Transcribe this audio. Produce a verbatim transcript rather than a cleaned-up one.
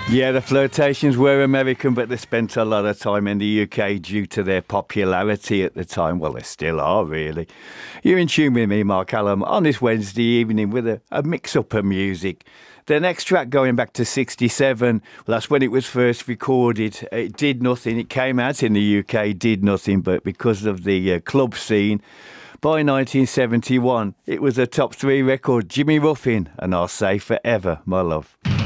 Yeah, the Flirtations were American, but they spent a lot of time in the U K due to their popularity at the time. Well, they still are, really. You're in tune with me, Mark Allam, on this Wednesday evening with a, a mix-up of music. The next track, going back to sixty-seven, well, that's when it was first recorded. It did nothing. It came out in the U K, did nothing, but because of the uh, club scene, by nineteen seventy-one, it was a top three record. Jimmy Ruffin and I'll Say Forever, My Love.